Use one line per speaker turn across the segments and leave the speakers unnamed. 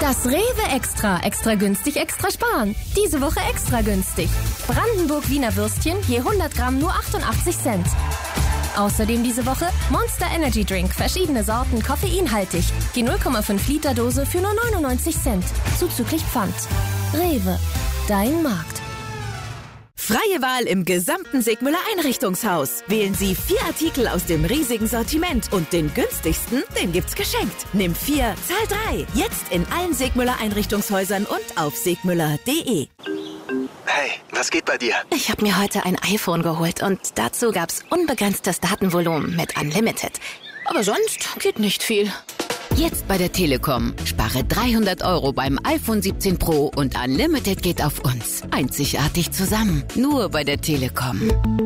Das Rewe Extra. Extra günstig, extra sparen. Diese Woche extra günstig. Brandenburg-Wiener Würstchen je 100 Gramm nur 88 Cent. Außerdem diese Woche Monster Energy Drink. Verschiedene Sorten, koffeinhaltig. Die 0,5 Liter Dose für nur 99 Cent. Zuzüglich Pfand. Rewe. Dein Markt.
Freie Wahl im gesamten Segmüller Einrichtungshaus. Wählen Sie 4 Artikel aus dem riesigen Sortiment und den günstigsten, den gibt's geschenkt. Nimm 4, zahl 3. Jetzt in allen Segmüller Einrichtungshäusern und auf segmüller.de.
Hey, was geht bei dir?
Ich habe mir heute ein iPhone geholt und dazu gab's unbegrenztes Datenvolumen mit Unlimited. Aber sonst geht nicht viel.
Jetzt bei der Telekom. Spare 300 € beim iPhone 17 Pro und Unlimited geht auf uns. Einzigartig zusammen. Nur bei der Telekom.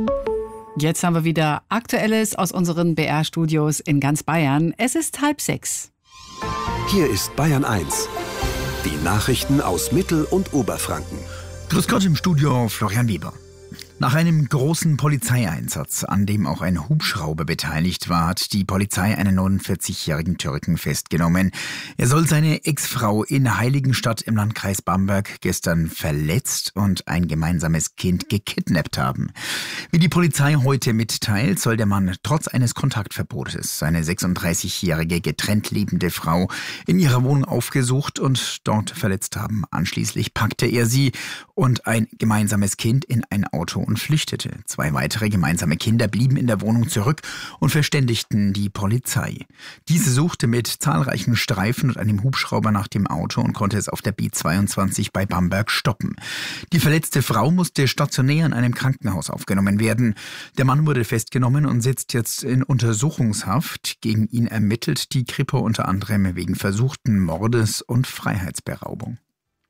Jetzt haben wir wieder Aktuelles aus unseren BR-Studios in ganz Bayern. Es ist 5:30.
Hier ist Bayern 1. Die Nachrichten aus Mittel- und Oberfranken.
Grüß Gott, im Studio Florian Weber. Nach einem großen Polizeieinsatz, an dem auch ein Hubschrauber beteiligt war, hat die Polizei einen 49-jährigen Türken festgenommen. Er soll seine Ex-Frau in Heiligenstadt im Landkreis Bamberg gestern verletzt und ein gemeinsames Kind gekidnappt haben. Wie die Polizei heute mitteilt, soll der Mann trotz eines Kontaktverbotes seine 36-jährige getrennt lebende Frau in ihrer Wohnung aufgesucht und dort verletzt haben. Anschließend packte er sie und ein gemeinsames Kind in ein Auto und flüchtete. 2 weitere gemeinsame Kinder blieben in der Wohnung zurück und verständigten die Polizei. Diese suchte mit zahlreichen Streifen und einem Hubschrauber nach dem Auto und konnte es auf der B22 bei Bamberg stoppen. Die verletzte Frau musste stationär in einem Krankenhaus aufgenommen werden. Der Mann wurde festgenommen und sitzt jetzt in Untersuchungshaft. Gegen ihn ermittelt die Kripo unter anderem wegen versuchten Mordes und Freiheitsberaubung.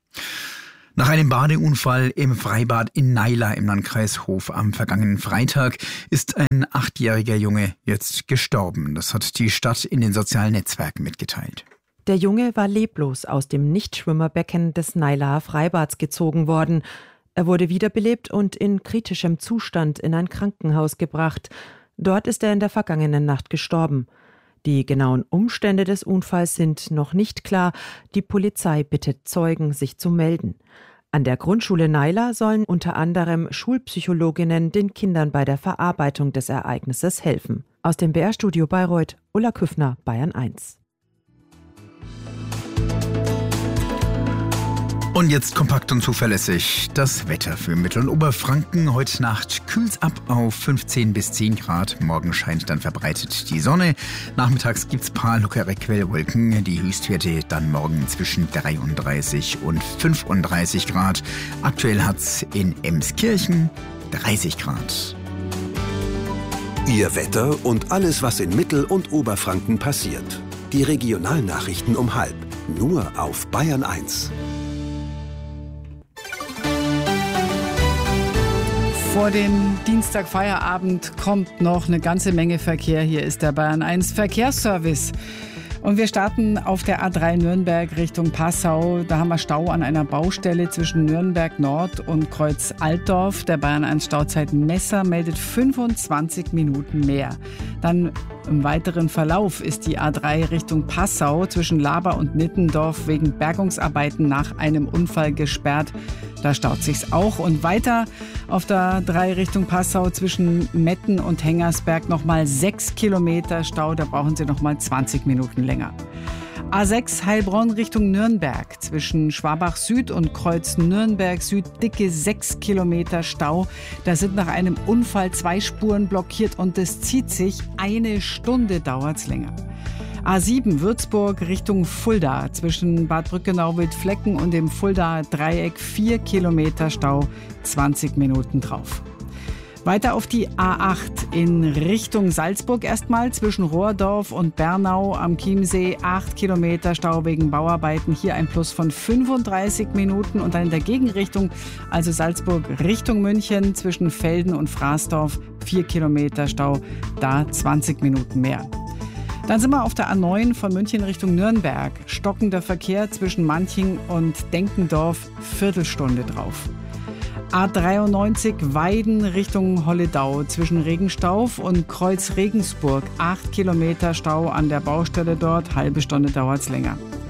Nach einem Badeunfall im Freibad in Naila im Landkreis Hof am vergangenen Freitag ist ein 8-jähriger Junge jetzt gestorben. Das hat die Stadt in den sozialen Netzwerken mitgeteilt.
Der Junge war leblos aus dem Nichtschwimmerbecken des Nailaer Freibads gezogen worden. Er wurde wiederbelebt und in kritischem Zustand in ein Krankenhaus gebracht. Dort ist er in der vergangenen Nacht gestorben. Die genauen Umstände des Unfalls sind noch nicht klar. Die Polizei bittet Zeugen, sich zu melden. An der Grundschule Naila sollen unter anderem Schulpsychologinnen den Kindern bei der Verarbeitung des Ereignisses helfen. Aus dem BR-Studio Bayreuth, Ulla Küffner, Bayern 1.
Und jetzt kompakt und zuverlässig das Wetter für Mittel- und Oberfranken. Heute Nacht kühlt's ab auf 15 bis 10 Grad. Morgen scheint dann verbreitet die Sonne. Nachmittags gibt's paar lockere Quellwolken. Die Höchstwerte dann morgen zwischen 33 und 35 Grad. Aktuell hat's in Emskirchen 30 Grad.
Ihr Wetter und alles, was in Mittel- und Oberfranken passiert. Die Regionalnachrichten um 12:30. Nur auf Bayern 1.
Vor dem Dienstagfeierabend kommt noch eine ganze Menge Verkehr. Hier ist der Bayern 1 Verkehrsservice. Und wir starten auf der A3 Nürnberg Richtung Passau. Da haben wir Stau an einer Baustelle zwischen Nürnberg Nord und Kreuz Altdorf. Der Bayern 1 Stauzeit Messer meldet 25 Minuten mehr. Dann im weiteren Verlauf ist die A3 Richtung Passau zwischen Laber und Nittendorf wegen Bergungsarbeiten nach einem Unfall gesperrt. Da staut sich's auch. Und weiter auf der A3 Richtung Passau zwischen Metten und Hengersberg nochmal 6 Kilometer Stau. Da brauchen Sie nochmal 20 Minuten länger. A6 Heilbronn Richtung Nürnberg. Zwischen Schwabach Süd und Kreuz Nürnberg Süd dicke 6 Kilometer Stau. Da sind nach einem Unfall 2 Spuren blockiert und es zieht sich. 1 Stunde dauert's länger. A7 Würzburg Richtung Fulda. Zwischen Bad Brückenau-Wildflecken und dem Fuldaer Dreieck 4 Kilometer Stau, 20 Minuten drauf. Weiter auf die A8 in Richtung Salzburg erstmal. Zwischen Rohrdorf und Bernau am Chiemsee 8 Kilometer Stau wegen Bauarbeiten. Hier ein Plus von 35 Minuten. Und dann in der Gegenrichtung, also Salzburg Richtung München, zwischen Velden und Fraßdorf 4 Kilometer Stau, da 20 Minuten mehr. Dann sind wir auf der A9 von München Richtung Nürnberg. Stockender Verkehr zwischen Manching und Denkendorf, Viertelstunde drauf. A93 Weiden Richtung Holledau zwischen Regenstauf und Kreuz Regensburg. 8 Kilometer Stau an der Baustelle dort, halbe Stunde dauert's länger.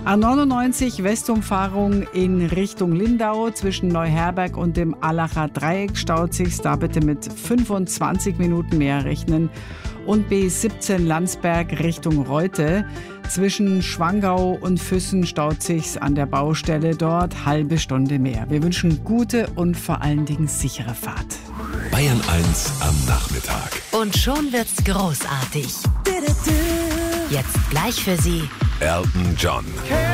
A99 Westumfahrung in Richtung Lindau zwischen Neuherberg und dem Allacher Dreieck staut sich. Da bitte mit 25 Minuten mehr rechnen. Und B17 Landsberg Richtung Reute. Zwischen Schwangau und Füssen staut sich's an der Baustelle dort halbe Stunde mehr. Wir wünschen gute und vor allen Dingen sichere Fahrt.
Bayern 1 am Nachmittag.
Und schon wird's großartig. Jetzt gleich für Sie
Elton John.